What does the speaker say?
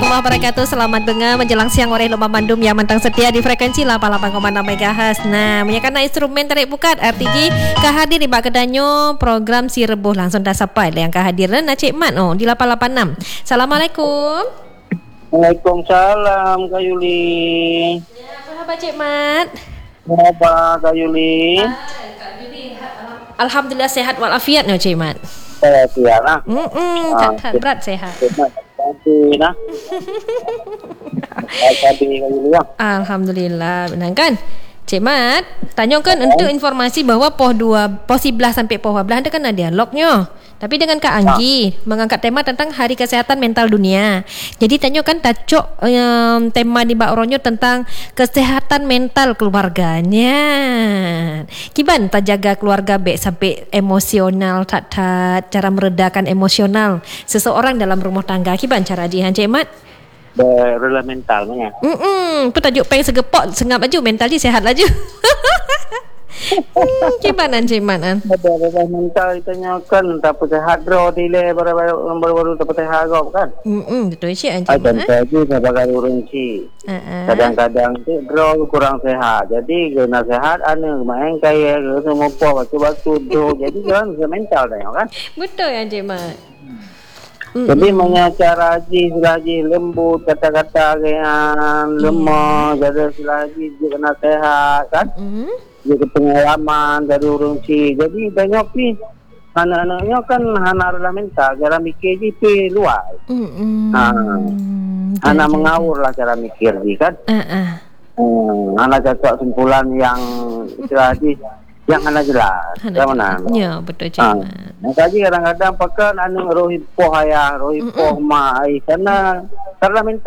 warahmatullahi wabarakatuh. Selamat dengar menjelang siang oleh Lomba Mandum yang mentang setia di frekuensi 88,6 MHz. Nah, menyakan instrumen tarik bukat RTG kehadir di bak kedanyo program si rebuh langsung dah sampai yang kehadiran Cik Mat di 886. Assalamualaikum. Waalaikumsalam Kak Yuli. Ya, apa khabar Cik Mat? Apa Kak Yuli? Kak Yuli, alhamdulillah sehat walafiat no Cik Mat. Saya siap lah. Tak berat sehat. Terima nah. Kak Yuli ya. Alhamdulillah, benar kan? Cik Mat, tanyakan untuk informasi bahawa poh 11 sampai poh 12 ada kan ada dialognya. Tapi dengan Kak Anggi mengangkat tema tentang Hari Kesehatan Mental Dunia. Jadi tanyakan tacok tema di Mbak Ronyo tentang kesehatan mental keluarganya. Kiban tak jaga keluarga baik sampai emosional, tak cara meredakan emosional seseorang dalam rumah tangga. Kiban cara jihan Cik Mat? Rela mental punya. Tajuk pengen segepok sengap aja mental je sehat laju. Cimanan. Rela mental ditanyakan tak sehat draw delay baru tak sehat kan. Betul cik Cimanan. Ada tadi sebagai urunci. Kadang-kadang tu draw kurang sehat. Jadi kena sehat main kaya semua batu-batu tu. Jadi kan mental kan. Betul yang Cik Mat. Jadi mengacara haji lembut kata-kata yang lemah jadi selagi dia kena sehat kan dia pengalaman dari urunci jadi banyak pi anak-anaknya kan anak rela mental cara mikir je pi luar anak mengawur lah cara mikir ni kan anak cakap simpulan yang selagi yang anak jelas mana ya betul Cik Mat. Tadi kadang-kadang pakai rohipoh ayah rohipoh mak karena minta